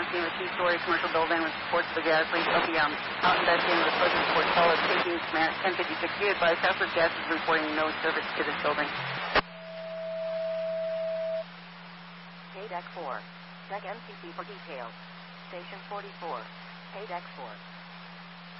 seen a two-story commercial building with supports for the gas leak. I'll be out investigating the present report. Call at KP's command 1056. Be advised, Southwest Gas is reporting no service to this building. Deck 4. Check MCC for details. Station 44. Deck 4.